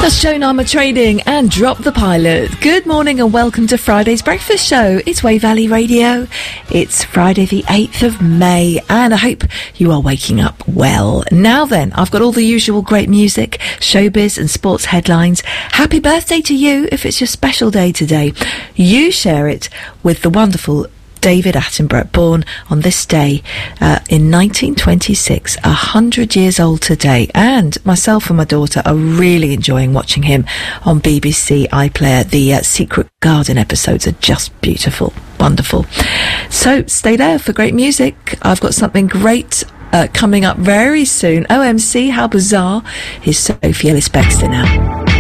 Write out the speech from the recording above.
That's Joan Armour Trading and Drop the Pilot. Good morning and welcome to Friday's Breakfast Show. It's Wave Valley Radio. It's Friday the 8th of May and I hope you are waking up well. Now then, I've got all the usual great music, showbiz and sports headlines. Happy birthday to you if it's your special day today. You share it with the wonderful David Attenborough, born on this day in 1926, 100 years old today, and myself and my daughter are really enjoying watching him on BBC iPlayer. The Secret Garden episodes are just beautiful, wonderful. So stay there for great music. I've got something great coming up very soon. OMC, how bizarre, is Sophie Ellis-Bextor now.